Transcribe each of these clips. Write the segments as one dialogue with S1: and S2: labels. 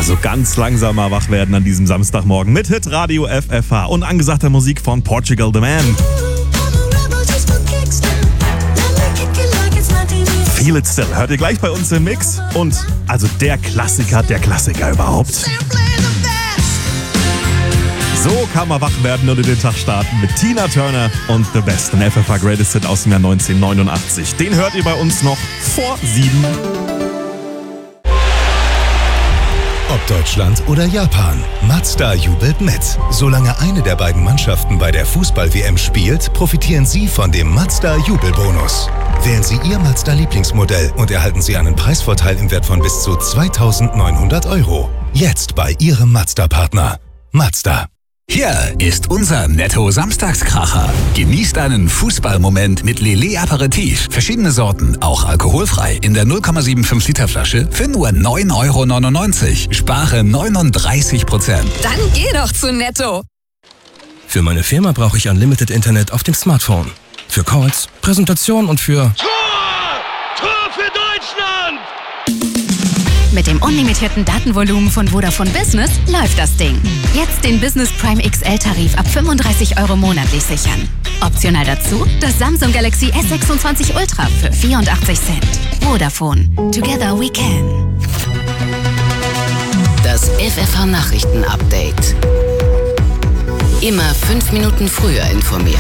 S1: Also ganz langsam mal wach werden an diesem Samstagmorgen mit Hitradio FFH und angesagter Musik von Portugal The Man. Feel It Still hört ihr gleich bei uns im Mix. Und also der Klassiker überhaupt. So kann man wach werden und in den Tag starten mit Tina Turner und The Best, ein FFH Greatest Hit aus dem Jahr 1989. Den hört ihr bei uns noch vor 7.
S2: Ob Deutschland oder Japan, Mazda jubelt mit. Solange eine der beiden Mannschaften bei der Fußball-WM spielt, profitieren Sie von dem Mazda-Jubelbonus. Wählen Sie Ihr Mazda-Lieblingsmodell und erhalten Sie einen Preisvorteil im Wert von bis zu 2.900 €. Jetzt bei Ihrem Mazda-Partner. Mazda.
S3: Hier ist unser Netto-Samstagskracher. Genießt einen Fußballmoment mit Lillet Aperitif. Verschiedene Sorten, auch alkoholfrei. In der 0,75 Liter Flasche für nur 9,99 €. Spare 39%.
S4: Dann geh doch zu Netto.
S5: Für meine Firma brauche ich Unlimited Internet auf dem Smartphone. Für Calls, Präsentationen und für...
S6: Tor für Deutschland!
S4: Mit dem unlimitierten Datenvolumen von Vodafone Business läuft das Ding. Jetzt den Business Prime XL-Tarif ab 35 € monatlich sichern. Optional dazu das Samsung Galaxy S26 Ultra für 84 Cent. Vodafone. Together we can.
S7: Das FFH Nachrichten-Update. Immer 5 Minuten früher informiert.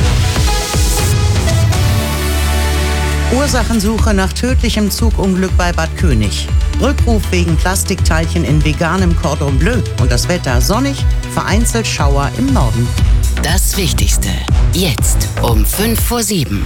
S8: Ursachensuche nach tödlichem Zugunglück bei Bad König. Rückruf wegen Plastikteilchen in veganem Cordon Bleu. Und das Wetter sonnig, vereinzelt Schauer im Norden.
S7: Das Wichtigste. Jetzt um 5 vor 7.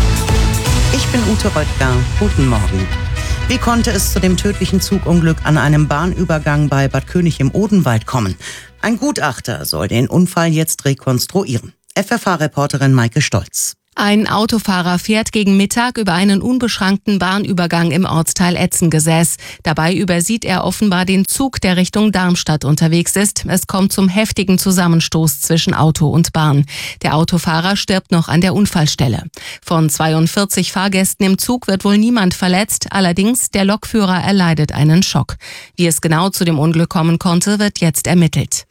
S8: Ich bin Ute Röttger. Guten Morgen. Wie konnte es zu dem tödlichen Zugunglück an einem Bahnübergang bei Bad König im Odenwald kommen? Ein Gutachter soll den Unfall jetzt rekonstruieren. FFH-Reporterin Maike Stolz.
S9: Ein Autofahrer fährt gegen Mittag über einen unbeschrankten Bahnübergang im Ortsteil Etzengesäß. Dabei übersieht er offenbar den Zug, der Richtung Darmstadt unterwegs ist. Es kommt zum heftigen Zusammenstoß zwischen Auto und Bahn. Der Autofahrer stirbt noch an der Unfallstelle. Von 42 Fahrgästen im Zug wird wohl niemand verletzt. Allerdings der Lokführer erleidet einen Schock. Wie es genau zu dem Unglück kommen konnte, wird jetzt ermittelt.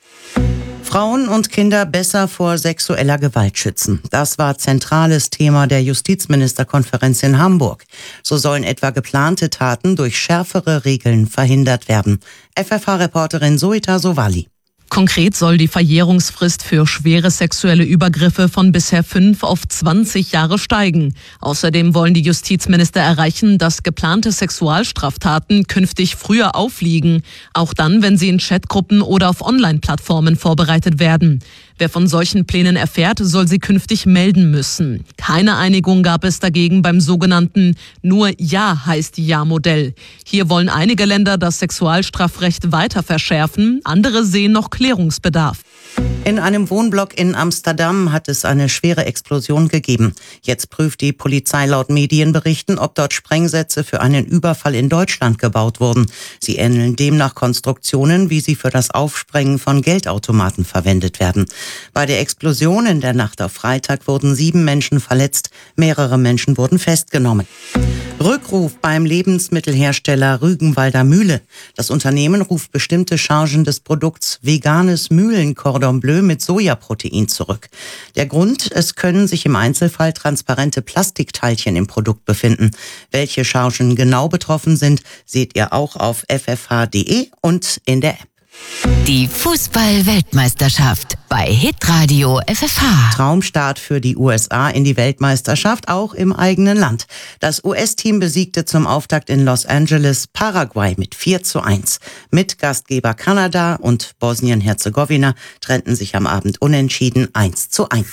S8: Frauen und Kinder besser vor sexueller Gewalt schützen. Das war zentrales Thema der Justizministerkonferenz in Hamburg. So sollen etwa geplante Taten durch schärfere Regeln verhindert werden. FFH-Reporterin Zoita Sowali.
S10: Konkret soll die Verjährungsfrist für schwere sexuelle Übergriffe von bisher 5 auf 20 Jahre steigen. Außerdem wollen die Justizminister erreichen, dass geplante Sexualstraftaten künftig früher aufliegen, auch dann, wenn sie in Chatgruppen oder auf Online-Plattformen vorbereitet werden. Wer von solchen Plänen erfährt, soll sie künftig melden müssen. Keine Einigung gab es dagegen beim sogenannten Nur Ja heißt Ja-Modell. Hier wollen einige Länder das Sexualstrafrecht weiter verschärfen, andere sehen noch Klärungsbedarf.
S8: In einem Wohnblock in Amsterdam hat es eine schwere Explosion gegeben. Jetzt prüft die Polizei laut Medienberichten, ob dort Sprengsätze für einen Überfall in Deutschland gebaut wurden. Sie ähneln demnach Konstruktionen, wie sie für das Aufsprengen von Geldautomaten verwendet werden. Bei der Explosion in der Nacht auf Freitag wurden 7 Menschen verletzt, mehrere Menschen wurden festgenommen. Rückruf beim Lebensmittelhersteller Rügenwalder Mühle. Das Unternehmen ruft bestimmte Chargen des Produkts veganes Mühlen-Cordon Bleu mit Sojaprotein zurück. Der Grund, es können sich im Einzelfall transparente Plastikteilchen im Produkt befinden. Welche Chargen genau betroffen sind, seht ihr auch auf ffh.de und in der App.
S7: Die Fußball-Weltmeisterschaft bei Hitradio FFH.
S8: Traumstart für die USA in die Weltmeisterschaft, auch im eigenen Land. Das US-Team besiegte zum Auftakt in Los Angeles Paraguay mit 4:1. Mit Gastgeber Kanada und Bosnien-Herzegowina trennten sich am Abend unentschieden 1:1.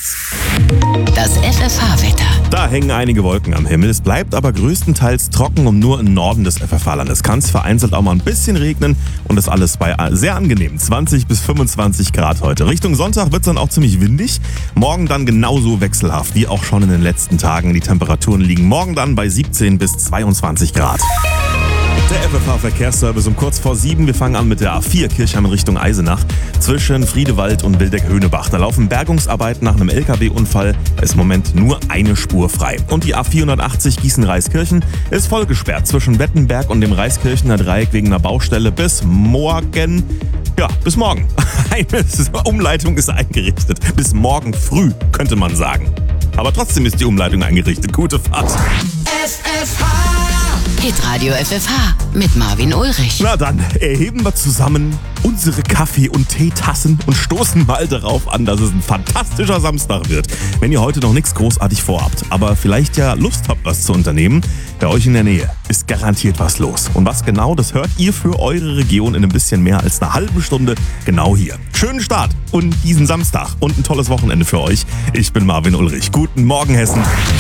S7: Das FFH-Wetter.
S1: Da hängen einige Wolken am Himmel. Es bleibt aber größtenteils trocken und nur im Norden des FFH-Landes kann es vereinzelt auch mal ein bisschen regnen und das alles bei sehr angenehm 20 bis 25 Grad heute. Richtung Sonntag wird es dann auch ziemlich windig. Morgen dann genauso wechselhaft wie auch schon in den letzten Tagen. Die Temperaturen liegen morgen dann bei 17 bis 22 Grad. Der FFH-Verkehrsservice um kurz vor 7. Wir fangen an mit der A4 Kirchheim Richtung Eisenach. Zwischen Friedewald und Wildeck-Höhnebach. Da laufen Bergungsarbeiten nach einem LKW-Unfall. Da ist im Moment nur eine Spur frei. Und die A480 Gießen-Reiskirchen ist voll gesperrt zwischen Wettenberg und dem Reiskirchener Dreieck wegen einer Baustelle bis morgen. Ja, bis morgen. Eine Umleitung ist eingerichtet. Bis morgen früh, könnte man sagen. Aber trotzdem ist die Umleitung eingerichtet. Gute Fahrt.
S7: FFH. Hitradio FFH mit Marvin Ulrich.
S1: Na dann, erheben wir zusammen unsere Kaffee- und Teetassen und stoßen mal darauf an, dass es ein fantastischer Samstag wird. Wenn ihr heute noch nichts großartig vorhabt, aber vielleicht ja Lust habt, was zu unternehmen, bei euch in der Nähe ist garantiert was los. Und was genau, das hört ihr für eure Region in ein bisschen mehr als einer halben Stunde genau hier. Schönen Start und diesen Samstag und ein tolles Wochenende für euch. Ich bin Marvin Ulrich. Guten Morgen, Hessen.